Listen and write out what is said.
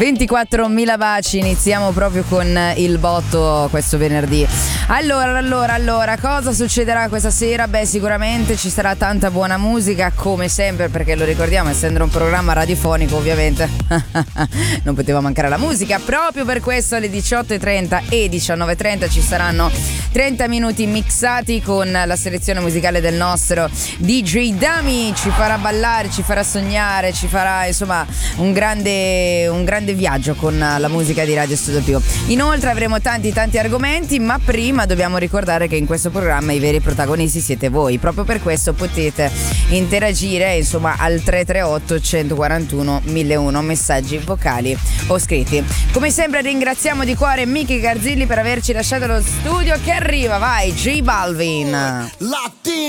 24.000 baci, iniziamo proprio con il botto questo venerdì. Allora, cosa succederà questa sera? Beh, sicuramente ci sarà tanta buona musica, come sempre, perché lo ricordiamo, essendo un programma radiofonico, ovviamente non poteva mancare la musica. Proprio per questo alle 18.30 e 19.30 ci saranno 30 minuti mixati con la selezione musicale del nostro DJ Dami. Ci farà ballare, ci farà sognare, ci farà insomma un grande viaggio con la musica di Radio Studio Più. Inoltre avremo tanti argomenti, ma prima dobbiamo ricordare che in questo programma i veri protagonisti siete voi. Proprio per questo potete interagire insomma al 338 141 1001 messaggi vocali o scritti. Come sempre ringraziamo di cuore Miki Garzilli per averci lasciato lo studio, che arriva, vai, J Balvin. Latino.